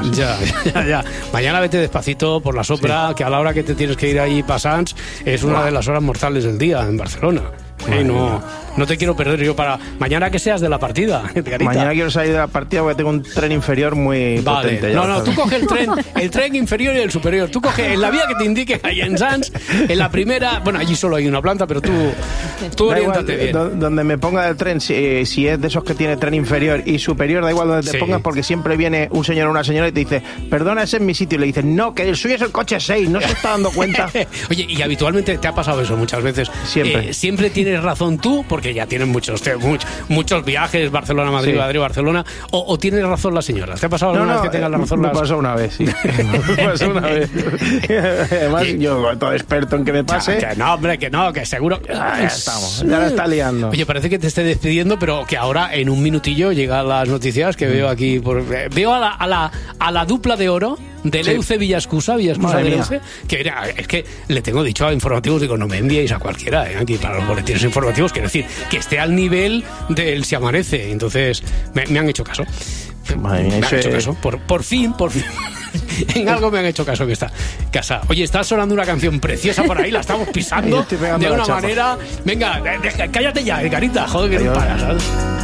más. Ya. Mañana vete despacito por la Sopra, que a la hora que te tienes que ir ahí para Sants es una de las horas mortales del día en Barcelona. No te quiero perder yo para mañana que seas de la partida, Garita. Mañana quiero salir de la partida porque tengo un tren inferior muy potente. No, tú coge el tren inferior y el superior. Tú coge en la vía que te indique ahí en Sants, en la primera, bueno, allí solo hay una planta, pero tú oriéntate bien. Donde me ponga el tren, si es de esos que tiene tren inferior y superior, da igual donde te pongas, porque siempre viene un señor o una señora y te dice, perdona, ese es mi sitio, y le dices, no, que el suyo es el coche 6, no se está dando cuenta. Oye, y habitualmente te ha pasado eso muchas veces. Siempre tienes razón tú, porque ya tienes muchos viajes, Barcelona-Madrid, Madrid-Barcelona, o tienes razón la señora. ¿Te ha pasado alguna vez que tengas la razón? Me pasó una vez, sí. Me pasó una vez. Además, yo todo experto en que me pase. Que seguro. Ya estamos, ya la está liando. Oye, parece que te esté despidiendo, pero que ahora en un minutillo llegan las noticias que veo aquí. Veo a la dupla de oro de Leuce Villascusa de Leuce, que es que le tengo dicho a informativos, digo, no me enviéis a cualquiera aquí para los boletines informativos, quiero decir, que esté al nivel del Si Amanece. Entonces, me han hecho caso. Madre mía, me han hecho caso. Por fin. En algo me han hecho caso que está casa. Oye, está sonando una canción preciosa por ahí, la estamos pisando de una manera. Venga, cállate ya, Garita, joder, que no paras, ¿sabes?